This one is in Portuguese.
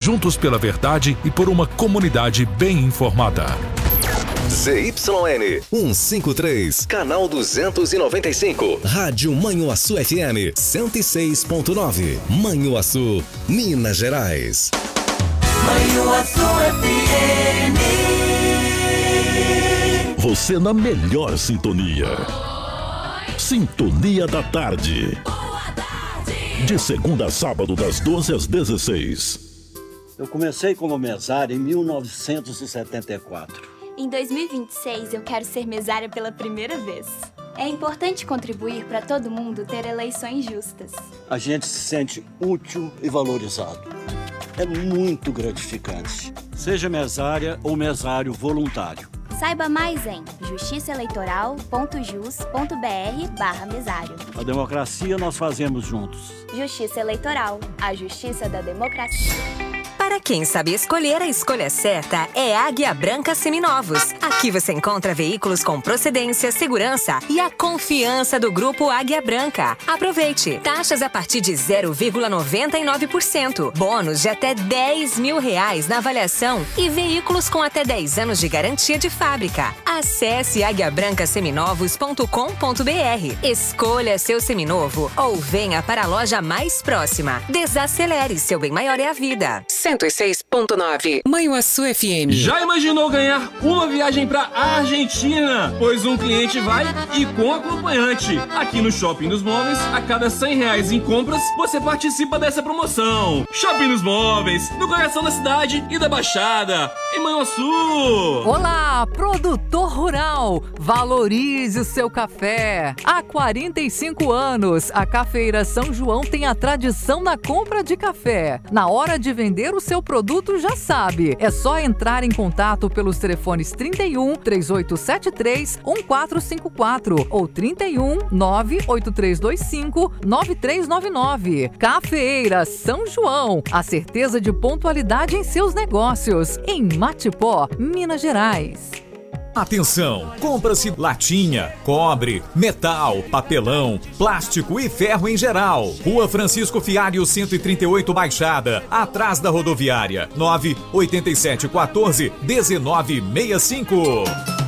juntos pela verdade e por uma comunidade bem informada. ZYN 153, canal 295, Rádio Manhuaçu FM 106.9, Manhuaçu, Minas Gerais. Manhuaçu FM. Você na melhor sintonia. Sintonia da Tarde. De segunda a sábado, das 12 às 16. Eu comecei como mesário em 1974. Em 2026, eu quero ser mesária pela primeira vez. É importante contribuir para todo mundo ter eleições justas. A gente se sente útil e valorizado. É muito gratificante. Seja mesária ou mesário voluntário. Saiba mais em justiçaeleitoral.jus.br/mesário. A democracia nós fazemos juntos. Justiça Eleitoral, a justiça da democracia. Para quem sabe escolher, a escolha certa é Águia Branca Seminovos. Aqui você encontra veículos com procedência, segurança e a confiança do Grupo Águia Branca. Aproveite! Taxas a partir de 0,99%. Bônus de até R$10.000 na avaliação e veículos com até 10 anos de garantia de fábrica. Acesse aguiabrancaseminovos.com.br. Escolha seu seminovo ou venha para a loja mais próxima. Desacelere, seu bem maior é a vida. 106.9 Manhuaçu FM. Já imaginou ganhar uma viagem pra Argentina? Pois um cliente vai e com acompanhante. Aqui no Shopping dos Móveis, a cada R$100 em compras, você participa dessa promoção. Shopping dos Móveis, no coração da cidade e da Baixada, em Manhuaçu. Olá, produtor rural, valorize o seu café. Há 45 anos, a Cafeira São João tem a tradição na compra de café. Na hora de vender o seu produto, já sabe, é só entrar em contato pelos telefones 31 3873 1454 ou 31 98325 9399. Cafeira São João, a certeza de pontualidade em seus negócios, em Matipó, Minas Gerais. Atenção! Compra-se latinha, cobre, metal, papelão, plástico e ferro em geral. Rua Francisco Fialho 138 Baixada, atrás da rodoviária. 98714 1965.